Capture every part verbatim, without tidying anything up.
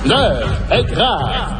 L'heure est grave.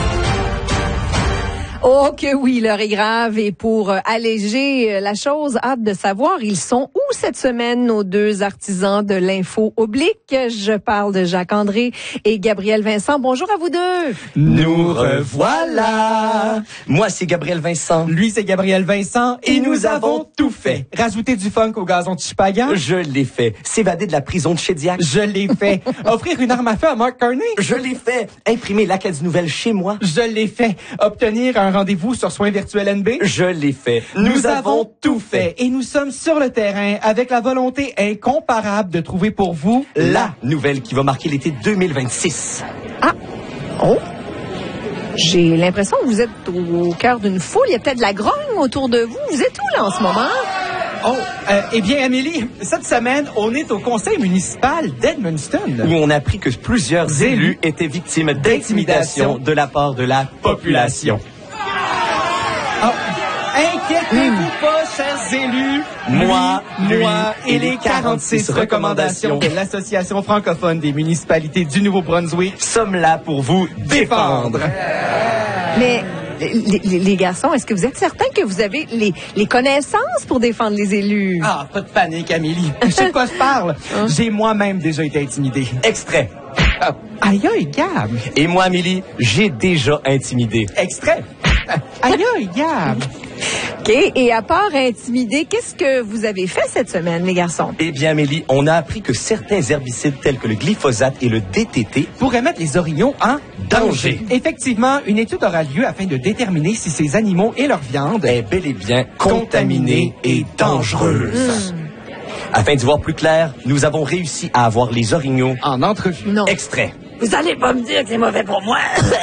Oh que oui, l'heure est grave et pour alléger la chose, hâte de savoir, ils sont où cette semaine, nos deux artisans de l'info oblique? Je parle de Jacques-André et Gabriel Vincent. Bonjour à vous deux. Nous revoilà. Moi, c'est Gabriel Vincent. Lui, c'est Gabriel Vincent. Et nous avons tout fait. Rajouter du funk au gazon de Chupagan. Je l'ai fait. S'évader de la prison de Shediac. Je l'ai fait. Offrir une arme à feu à Mark Carney. Je l'ai fait. Imprimer l'Acadie Nouvelle chez moi. Je l'ai fait. Obtenir un rendez-vous sur Soins Virtuels N B. Je l'ai fait. Nous, nous avons tout fait. Et nous sommes sur le terrain avec la volonté incomparable de trouver pour vous la nouvelle qui va marquer l'été deux mille vingt-six. Ah! Oh! J'ai l'impression que vous êtes au cœur d'une foule. Il y a peut-être de la grogne autour de vous. Vous êtes où, là, en ce moment? Oh, euh, eh bien, Amélie, cette semaine, on est au conseil municipal d'Edmundston. Où on a appris que plusieurs élus étaient victimes d'intimidation de la part de la population. Oh, inquiétez-vous mmh. pas, chers élus. Moi, lui, lui moi et les quarante-six recommandations de l'Association francophone des municipalités du Nouveau-Brunswick sommes là pour vous défendre. Mais les, les, les garçons, est-ce que vous êtes certains que vous avez les, les connaissances pour défendre les élus? Ah, pas de panique, Amélie. Je sais de quoi je parle. Hein? J'ai moi-même déjà été intimidé. Extrait. Ah. Aïe, aïe, Gab. Et moi, Amélie, j'ai déjà intimidé. Extrait. Aïe, aïe, Gab. OK. Et à part intimider, qu'est-ce que vous avez fait cette semaine, les garçons? Eh bien, Amélie, on a appris que certains herbicides tels que le glyphosate et le D D T pourraient mettre les orignaux en danger. Effectivement, une étude aura lieu afin de déterminer si ces animaux et leur viande est bel et bien contaminée et dangereuse. Mmh. Afin d'y voir plus clair, nous avons réussi à avoir les orignaux en entrevue. Non. Extrait. Vous allez pas me dire que c'est mauvais pour moi?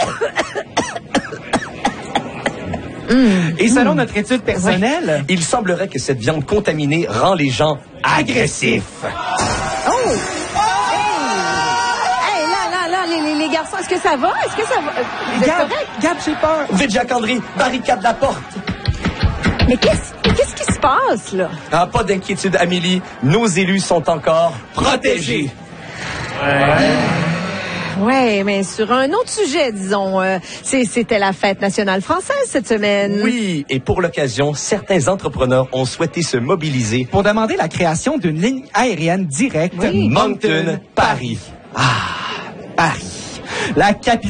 Mmh. Et selon mmh. notre étude personnelle, ouais. il semblerait que cette viande contaminée rend les gens agressifs. Oh! Oh! Hey! Hey, là, là, là, les, les, les garçons, est-ce que ça va? Est-ce que ça va? Vous Gab, êtes correct? Gab, j'ai peur. Vite, Jacques-André, barricade la porte. Mais qu'est-ce, qu'est-ce qui se passe, là? Ah, pas d'inquiétude, Amélie. Nos élus sont encore protégés. Ouais. Oui, mais sur un autre sujet, disons, euh, c'était la fête nationale française cette semaine. Oui, et pour l'occasion, certains entrepreneurs ont souhaité se mobiliser pour demander la création d'une ligne aérienne directe oui. Moncton-Paris. Ah, Paris, la capitale.